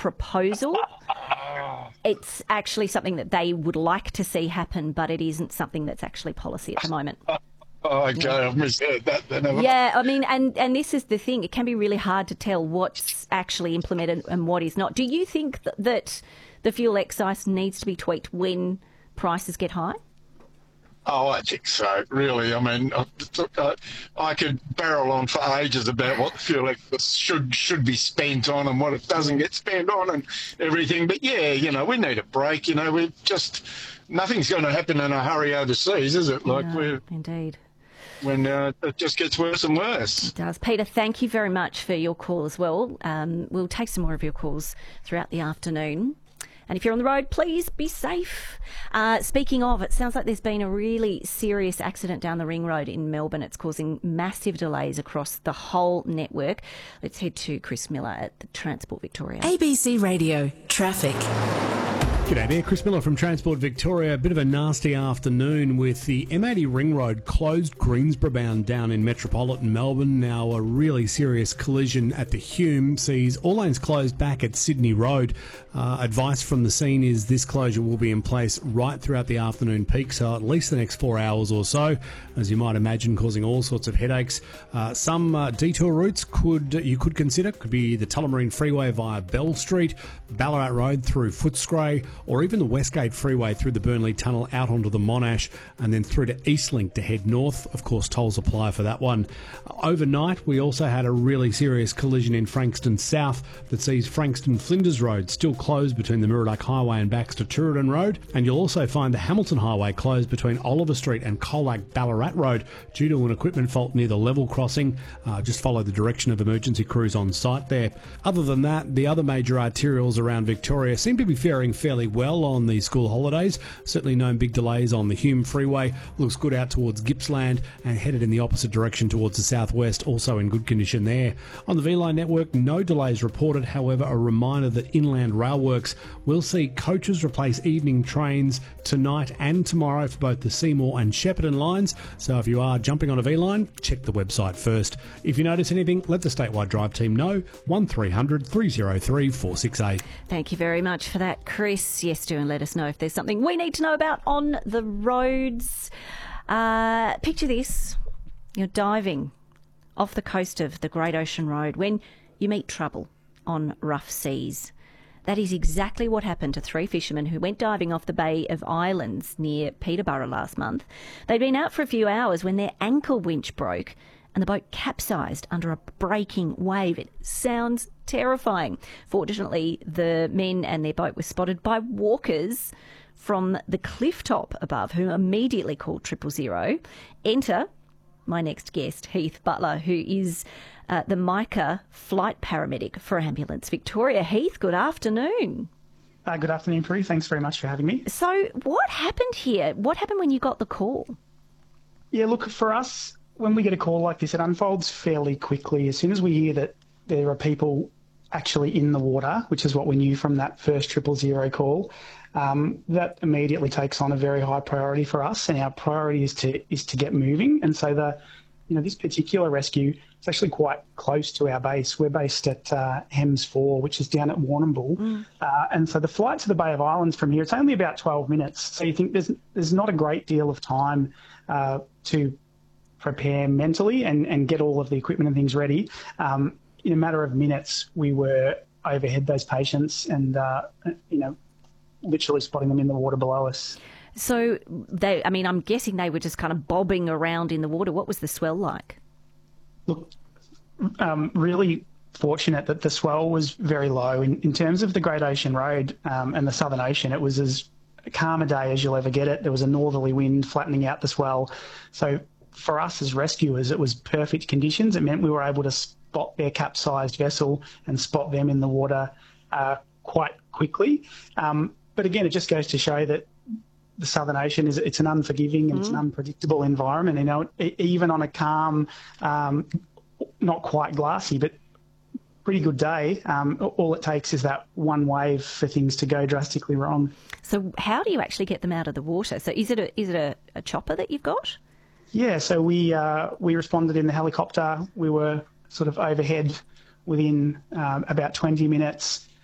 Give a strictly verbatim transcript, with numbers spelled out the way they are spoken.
proposal. It's actually something that they would like to see happen, but it isn't something that's actually policy at the moment. Oh, okay, yeah. I've misheard that then. Yeah, I mean, and, and this is the thing. It can be really hard to tell what's actually implemented and what is not. Do you think th- that the fuel excise needs to be tweaked when prices get high? Oh, I think so, really. I mean, I, I could barrel on for ages about what the fuel excise should should be spent on and what it doesn't get spent on and everything. But, yeah, you know, we need a break. You know, we just, nothing's going to happen in a hurry overseas, is it? Like, no, we're... Indeed. When uh, it just gets worse and worse. It does. Peter, thank you very much for your call as well. Um, we'll take some more of your calls throughout the afternoon. And if you're on the road, please be safe. Uh, speaking of, it sounds like there's been a really serious accident down the Ring Road in Melbourne. It's causing massive delays across the whole network. Let's head to Chris Miller at the Transport Victoria. A B C Radio Traffic. G'day there, Chris Miller from Transport Victoria. A bit of a nasty afternoon with the M eighty Ring Road closed Greensborough bound down in metropolitan Melbourne. Now a really serious collision at the Hume sees all lanes closed back at Sydney Road. Uh, advice from the scene is this closure will be in place right throughout the afternoon peak, so at least the next four hours or so, as you might imagine, causing all sorts of headaches. Uh, some uh, detour routes could you could consider could be the Tullamarine Freeway via Bell Street, Ballarat Road through Footscray, or even the Westgate Freeway through the Burnley Tunnel out onto the Monash and then through to Eastlink to head north. Of course, tolls apply for that one. Overnight, we also had a really serious collision in Frankston South that sees Frankston Flinders Road still closed between the Murdoch Highway and Baxter Tooradin Road, and you'll also find the Hamilton Highway closed between Oliver Street and Colac Ballarat Road due to an equipment fault near the level crossing. Uh, just follow the direction of emergency crews on site there. Other than that, the other major arterials around Victoria seem to be faring fairly well on the school holidays. Certainly no big delays on the Hume Freeway. Looks good out towards Gippsland and headed in the opposite direction towards the southwest, also in good condition there. On the V-Line network, no delays reported. However, a reminder that Inland Rail Works will see coaches replace evening trains tonight and tomorrow for both the Seymour and Shepparton lines. So if you are jumping on a V-Line, check the website first. If you notice anything, let the Statewide Drive team know. one three hundred three oh three four six eight. Thank you very much for that, Chris. Yes, do and let us know if there's something we need to know about on the roads. Uh, picture this. You're diving off the coast of the Great Ocean Road when you meet trouble on rough seas. That is exactly what happened to three fishermen who went diving off the Bay of Islands near Peterborough last month. They'd been out for a few hours when their anchor winch broke and the boat capsized under a breaking wave. It sounds terrifying. Fortunately, the men and their boat were spotted by walkers from the cliff top above, who immediately called triple zero. Enter my next guest, Heath Butler, who is uh, the Micah flight paramedic for Ambulance Victoria. Heath, good afternoon. Uh, good afternoon, Prue. Thanks very much for having me. So what happened here? What happened when you got the call? Yeah, look, for us, when we get a call like this, it unfolds fairly quickly. As soon as we hear that there are people actually in the water, which is what we knew from that first triple zero call, um, that immediately takes on a very high priority for us, and our priority is to is to get moving. And so the, you know, this particular rescue is actually quite close to our base. We're based at uh, Hems four, which is down at Warrnambool, mm. uh, and so the flight to the Bay of Islands from here, it's only about twelve minutes. So you think there's there's not a great deal of time uh, to prepare mentally and, and get all of the equipment and things ready. Um, in a matter of minutes, we were overhead those patients and, uh, you know, literally spotting them in the water below us. So, they, I mean, I'm guessing they were just kind of bobbing around in the water. What was the swell like? Look, um, really fortunate that the swell was very low. In, in terms of the Great Ocean Road um, and the Southern Ocean, it was as calm a day as you'll ever get it. There was a northerly wind flattening out the swell. So for us as rescuers, it was perfect conditions. It meant we were able to spot their capsized vessel and spot them in the water uh, quite quickly. Um, but again, it just goes to show that the Southern Ocean is it's an unforgiving and mm. it's an unpredictable environment. You know, even on a calm, um, not quite glassy, but pretty good day, um, all it takes is that one wave for things to go drastically wrong. So how do you actually get them out of the water? So is it a, is it a, a chopper that you've got? Yeah, so we uh, we responded in the helicopter. We were sort of overhead within um, about twenty minutes.